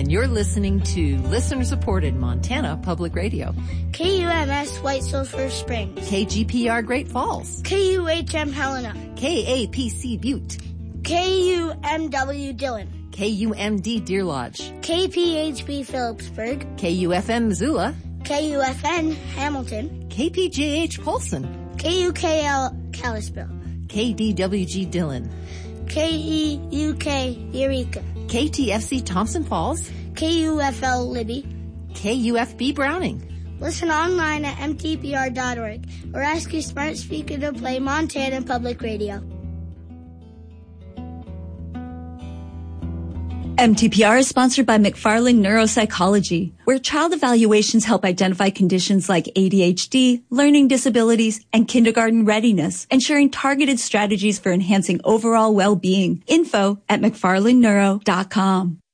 and you're listening to listener-supported Montana Public Radio. KUMS White Sulphur Springs. KGPR Great Falls. KUHM Helena. KAPC Butte. KUMW Dillon. KUMD Deer Lodge. KPHB Phillipsburg. KUFM Missoula. KUFN Hamilton. KPJH Polson. KUKL Kalispell. KDWG Dillon. KEUK Eureka. KTFC Thompson Falls. KUFL Libby. KUFB Browning. Listen online at mtpr.org or ask your smart speaker to play Montana Public Radio. MTPR is sponsored by McFarland Neuropsychology, where child evaluations help identify conditions like ADHD, learning disabilities, and kindergarten readiness, ensuring targeted strategies for enhancing overall well-being. Info at McFarlandNeuro.com.